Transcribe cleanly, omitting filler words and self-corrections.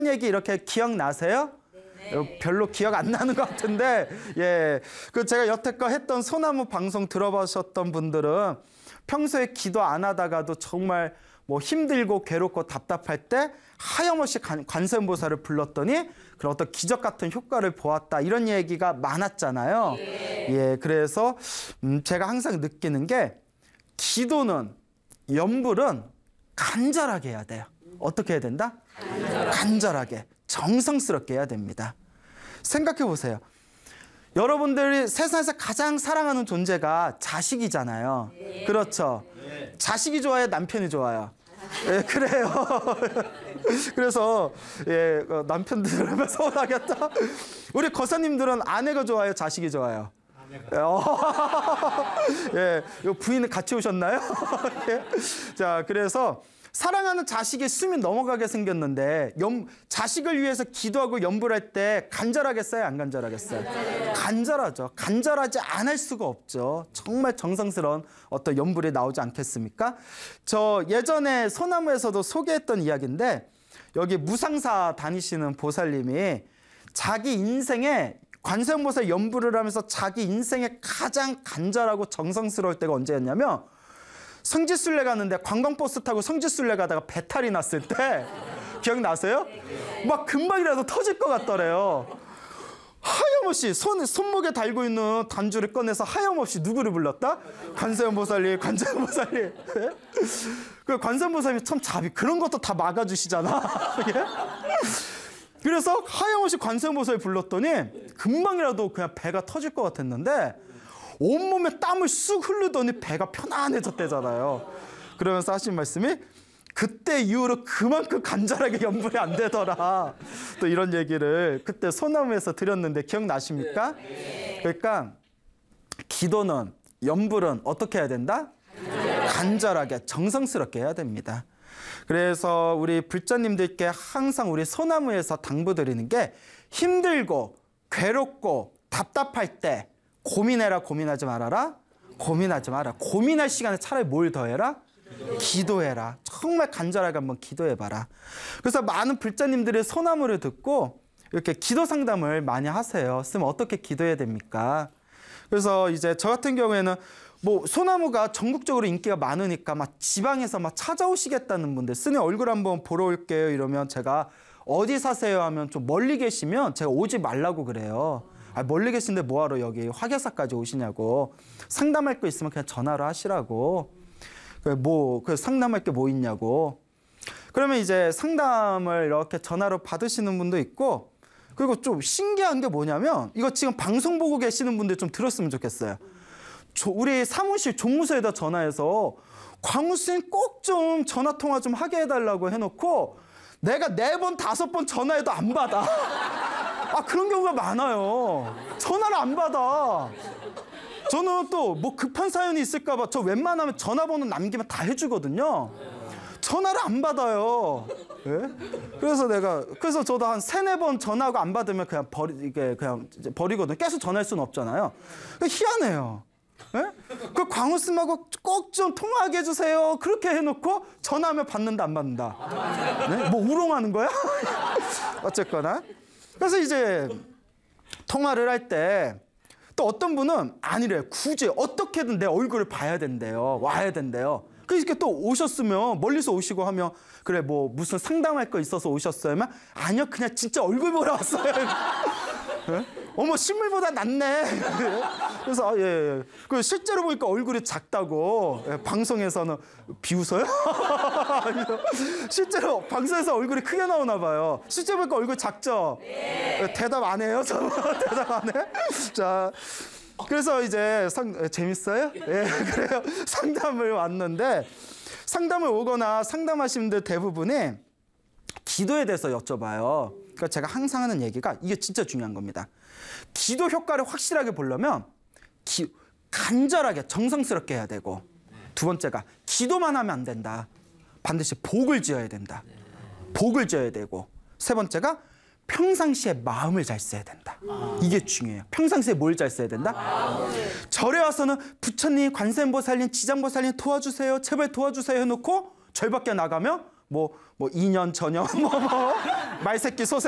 얘기 이렇게 기억나세요? 네. 별로 기억 안 나는 것 같은데, 예. 그 제가 여태껏 했던 소나무 방송 들어보셨던 분들은 평소에 기도 안 하다가도 정말 뭐 힘들고 괴롭고 답답할 때 하염없이 관세음보살을 불렀더니 그런 어떤 기적 같은 효과를 보았다. 이런 얘기가 많았잖아요. 예. 그래서 제가 항상 느끼는 게 기도는, 염불은 간절하게 해야 돼요. 어떻게 해야 된다? 간절하게, 정성스럽게 해야 됩니다. 생각해 보세요. 여러분들이 세상에서 가장 사랑하는 존재가 자식이잖아요. 그렇죠? 자식이 좋아요? 남편이 좋아요? 예, 그래요. 그래서 예, 남편들 그러면 서운하겠다. 우리 거사님들은 아내가 좋아요? 자식이 좋아요? 예, 부인은 같이 오셨나요? 예. 자, 그래서 사랑하는 자식이 숨이 넘어가게 생겼는데 자식을 위해서 기도하고 염불할 때 간절하겠어요? 안 간절하겠어요? 간절하죠. 간절하지 않을 수가 없죠. 정말 정성스러운 어떤 염불이 나오지 않겠습니까? 저 예전에 소나무에서도 소개했던 이야기인데 여기 무상사 다니시는 보살님이 자기 인생에 관세음보살 염불을 하면서 자기 인생에 가장 간절하고 정성스러울 때가 언제였냐면 성지순례 갔는데 관광버스 타고 성지순례 가다가 배탈이 났을 때 기억나세요? 막 금방이라도 터질 것 같더래요. 하염없이 손목에 달고 있는 단주를 꺼내서 하염없이 누구를 불렀다? 관세음보살님, 관세음보살님. 그 관세음보살님이 참 그런 것도 다 막아주시잖아. 그래서 하염없이 관세음보살을 불렀더니 금방이라도 그냥 배가 터질 것 같았는데 온몸에 땀을 쑥 흐르더니 배가 편안해졌대잖아요. 그러면서 하신 말씀이 그때 이후로 그만큼 간절하게 염불이 안 되더라. 또 이런 얘기를 그때 소나무에서 드렸는데 기억나십니까? 그러니까 기도는, 염불은 어떻게 해야 된다? 간절하게, 정성스럽게 해야 됩니다. 그래서 우리 불자님들께 항상 우리 소나무에서 당부드리는 게 힘들고 괴롭고 답답할 때 고민해라, 고민하지 말아라? 고민하지 마라. 고민할 시간에 차라리 뭘 더해라? 기도해라. 정말 간절하게 한번 기도해봐라. 그래서 많은 불자님들이 소나무를 듣고 이렇게 기도 상담을 많이 하세요. 쓰면 어떻게 기도해야 됩니까? 그래서 이제 저 같은 경우에는 뭐 소나무가 전국적으로 인기가 많으니까 막 지방에서 막 찾아오시겠다는 분들, 스님 얼굴 한번 보러 올게요 이러면 제가 어디 사세요 하면 좀 멀리 계시면 제가 오지 말라고 그래요. 멀리 계신데 뭐하러 여기 화계사까지 오시냐고. 상담할 거 있으면 그냥 전화로 하시라고. 그 상담할 게 뭐 있냐고. 그러면 이제 상담을 이렇게 전화로 받으시는 분도 있고, 그리고 좀 신기한 게 뭐냐면 이거 지금 방송 보고 계시는 분들 좀 들었으면 좋겠어요. 우리 사무실 종무소에다 전화해서 광우스님 꼭 좀 전화 통화 좀 하게 해달라고 해놓고 내가 4번, 5번 전화해도 안 받아. 그런 경우가 많아요. 전화를 안 받아. 저는 또 뭐 급한 사연이 있을까 봐 저 웬만하면 전화번호 남기면 다 해주거든요. 전화를 안 받아요. 예? 그래서 저도 한 3-4번 전화하고 안 받으면 그냥 버리거든요. 계속 전화할 수는 없잖아요. 희한해요. 예? 그 광우스님하고 꼭 좀 통화하게 해주세요. 그렇게 해놓고 전화하면 받는다, 안 받는다. 네? 뭐 우롱하는 거야? 어쨌거나. 그래서 이제 통화를 할 때 또 어떤 분은 아니래요. 굳이 어떻게든 내 얼굴을 봐야 된대요. 와야 된대요. 그러니까 또 오셨으면 멀리서 오시고 하면 그래 뭐 무슨 상담할 거 있어서 오셨어요? 하면 아니요, 그냥 진짜 얼굴 보러 왔어요. 네? 어머, 실물보다 낫네. 그래서 예. 그 실제로 보니까 얼굴이 작다고. 예, 방송에서는 비웃어요? 실제로 방송에서 얼굴이 크게 나오나 봐요. 실제로 보니까 얼굴 작죠? 네. 예, 대답 안 해요? 대답 안 해? 자, 그래서 이제 재밌어요? 예, 그래요. 상담을 왔는데 상담을 오거나 상담하시는 분들 대부분이 기도에 대해서 여쭤봐요. 그러니까 제가 항상 하는 얘기가 이게 진짜 중요한 겁니다. 기도 효과를 확실하게 보려면 간절하게 정성스럽게 해야 되고, 두 번째가 기도만 하면 안 된다. 반드시 복을 지어야 된다. 복을 지어야 되고, 세 번째가 평상시에 마음을 잘 써야 된다. 이게 중요해요. 평상시에 뭘 잘 써야 된다? 절에 와서는 부처님, 관세음보살님, 지장보살님 도와주세요, 제발 도와주세요 해놓고 절 밖에 나가면 뭐 2년 전형, 말새끼 소새